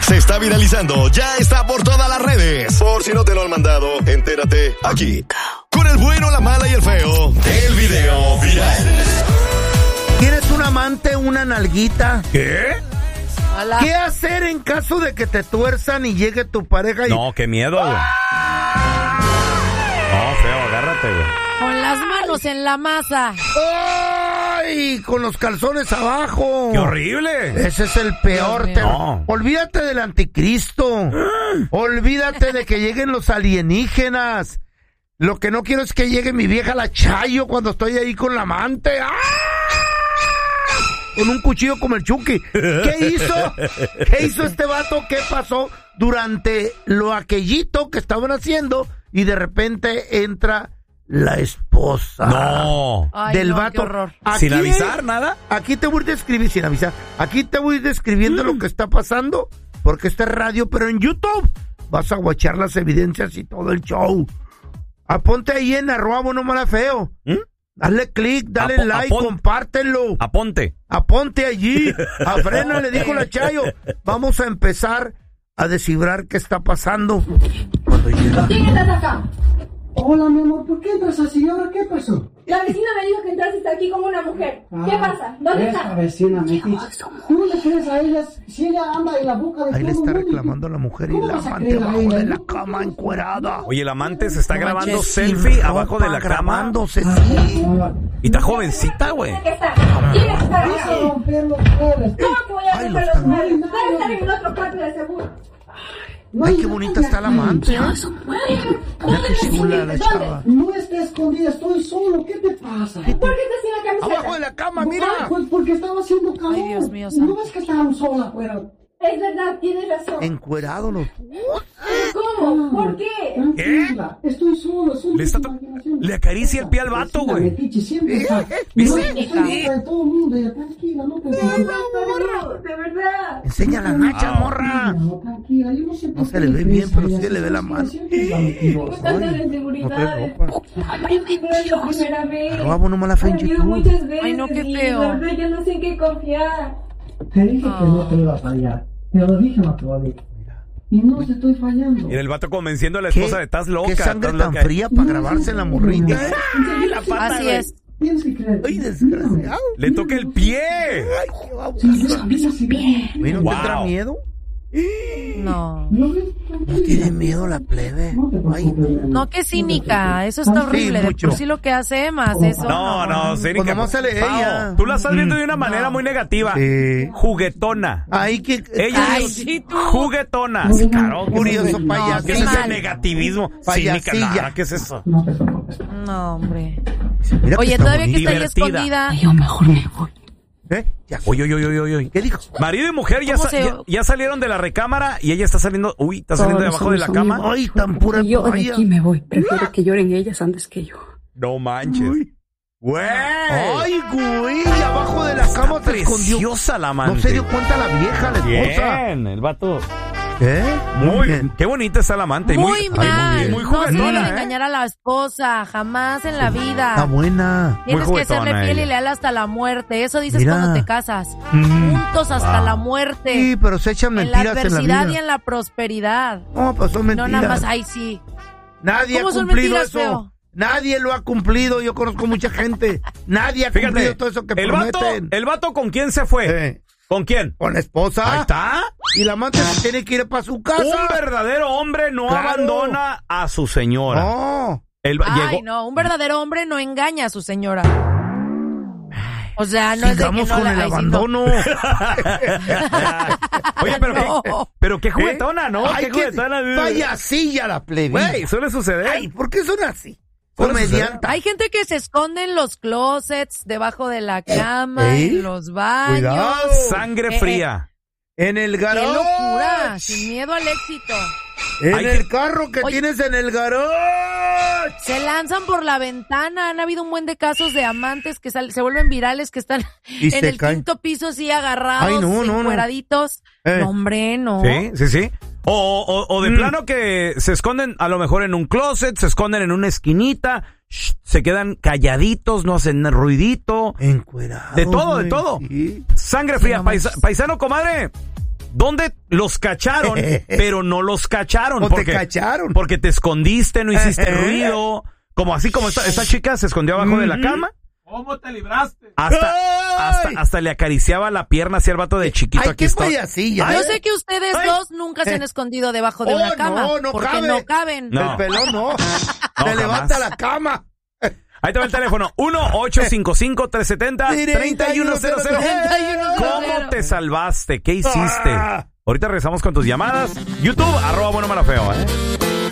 se está viralizando, ya está por todas las redes. Por si no te lo han mandado, entérate aquí. Con el bueno, la mala y el feo. El video viral. ¿Tienes un amante, una nalguita? ¿Qué? Hola. ¿Qué hacer en caso de que te tuerzan y llegue tu pareja y... No, qué miedo, güey. No, feo, agárrate, güey. Con las manos en la masa. ¡Ay! Con los calzones abajo. ¡Qué horrible! Ese es el peor. No. Olvídate del anticristo. Olvídate de que lleguen los alienígenas. Lo que no quiero es que llegue mi vieja la Chayo cuando estoy ahí con la amante. ¡Ah! Con un cuchillo como el Chucky. ¿Qué hizo? ¿Qué hizo este vato? ¿Qué pasó durante lo aquellito que estaban haciendo? Y de repente entra la esposa. No. Ay, Del no, vato. qué horror. ¿Sin avisar nada? Aquí te voy a describir, sin avisar. Aquí te voy describiendo lo que está pasando. Porque este es radio, pero en YouTube vas a guachar las evidencias y todo el show. Aponte ahí en @buenomala_feo. Dale click, dale like, compártelo. Aponte allí. A Frena le dijo la Chayo. Vamos a empezar a descifrar qué está pasando. Cuando llega. ¿Quién estás acá? Hola, mi amor, ¿por qué entras así? ¿Ahora qué pasó? La vecina me dijo que entraste aquí como una mujer. ¿Qué pasa? ¿Dónde esa está? vecina me dice. ¿Tú le crees a ella? Si ella anda en la boca de Ahí le todo está el mundo, reclamando a la mujer y ¿cómo la vas a amante creer a abajo ella? de la cama encuerada. Oye, el amante se está No grabando manches, selfie Sin abajo de la ropa, cama. grabándose, sí. Y está jovencita, güey. ¿Dónde está? ¿Quién está Vas a aquí? romper los muebles. ¿Cómo que voy a Ay, romper los los muebles? Debe estar en el otro cuarto de seguro. Ay, qué bonita está la amante. Mira qué chula la chava. No está escondida, estoy solo. ¿Qué te pasa? ¿Por qué estás sin la camiseta? Abajo de la cama, mira. Pues porque estaba haciendo calor. Ay, Dios mío, ¿No santo. ves que estábamos solos afuera? Es verdad, tienes razón. Encuerado los... ¿Cómo? ¿Por qué? Tranquila, estoy solo. Le está le acaricia el pie al vato, güey. Metiche, siempre está. ¿Viste? De todo el mundo, ya tranquila, no te preocupes. De verdad. Enseña las nachas, morra. No, tranquila, yo no sé por No se qué le ve crees bien, pero a sí ella, se le ve la mano. siempre es la mentirosa. Tantas No inseguridades. te ropa. No es la primera vez. Vamos, no la fe en Me dio YouTube. muchas veces. Ay, no, qué y feo. la verdad ya no sé en qué confiar. Te dije que no te iba a fallar. Te lo dije, Matovali. Y no te estoy fallando. Y el vato convenciendo a la esposa de estás loca. ¿Qué sangre estás tan loca. fría para grabarse en la morrita? La pata, Así güey. es. Tienes que creer. ¡Ay, desgraciado! Le toca el pie. ¡Ay, qué baboso! ¿No Wow. tendrá miedo? No. No Tiene miedo la plebe. No te Ay, preocupes. No, qué cínica. Eso está horrible. De mucho. por sí lo que hace más eso. No, cínica. Pues nomás sale Pao, ella. Tú la estás viendo de una manera muy negativa. Sí. Juguetona. Ay, qué... Ella Ay, es sí, tú. juguetona. Claro. curioso, No, payaso. ¿Qué qué es ese mal. negativismo? Payasilla. Cínica, nada. ¿Qué es eso? No te preocupes. No, hombre. Mira que Oye, está todavía que bonita. está ahí Divertida. escondida. Yo mejor me voy. Ya. Oye. ¿Qué dijo? Marido y mujer ya, ¿Cómo se- ya salieron de la recámara y ella está saliendo. Uy, está saliendo Todos debajo de la somos cama. amigos. Ay, tan pura Y yo de toalla. aquí me voy. Prefiero que lloren ellas antes que yo. No manches. Güey. Ay, güey, abajo de la cama se escondió. Preciosa la amante. No se dio cuenta la vieja, la esposa. Bien, el vato. ¿Eh? Muy bien. Qué bonita está la amante. y Muy mal. Ay, muy No se debe juguetona, engañar a la esposa. Jamás en la Está vida. buena. Tienes Muy que serle juguetona fiel y ella. leal hasta la muerte. Eso dices Mira. cuando te casas. Mm. Juntos hasta la muerte. Sí, pero se echan En la mentiras en la adversidad vida. y en la prosperidad. No, pues son mentiras. No nada más, ay sí. Nadie ha ¿Cómo son cumplido mentiras, eso. feo? Nadie lo ha cumplido. Yo conozco mucha gente. Nadie ha cumplido Fíjate, todo eso que el prometen. vato con quién se fue. Eh, ¿Con quién? Con la esposa. Ahí está. Y la amante se tiene que ir para su casa. Un verdadero hombre no Claro. abandona a su señora. No. Él Ay, llegó. no, un verdadero hombre no engaña a su señora. O sea, no es de que Sigamos no con la... el ay, sí, no. abandono. Oye, pero, No. pero qué juguetona, ¿no? Ay, Qué qué juguetona. payasilla la plebe. Güey, suele suceder. Ay, ¿por qué son así? Suele Comedianta. Hay gente que se esconde en los closets, debajo de la cama, ¿Eh? en los baños. Cuidado. Sangre fría. En el ¡Qué garage. locura! Sin miedo al éxito. En Hay el que- carro que Oye. tienes en el garage. Se lanzan por la ventana. Han habido un buen de casos de amantes que se vuelven virales, que están Y en se el caen. quinto piso así agarrados, Ay, no. encueraditos. No, hombre, no. Sí. O de plano que se esconden a lo mejor en un closet, se esconden en una esquinita, se quedan calladitos, no hacen ruidito. Encuerado. De todo, güey, de todo. sí. Sangre fría. no manches. Paisano, comadre. ¿Dónde los cacharon, pero no los cacharon? ¿O te cacharon? Porque te escondiste, no hiciste ruido. Como así como esta chica se escondió abajo de la cama. ¿Cómo te libraste? Hasta le acariciaba la pierna hacia el vato de chiquito. Ay, aquí qué está. payasilla. Yo sé que ustedes dos nunca se han escondido debajo de una cama. No porque cabe. no caben. No. El pelón no. No, Se levanta la cama. Ahí te va el teléfono. 1-855-370-3100. ¿Cómo te salvaste? ¿Qué hiciste? Ahorita regresamos con tus llamadas. YouTube, @buenomalafeo,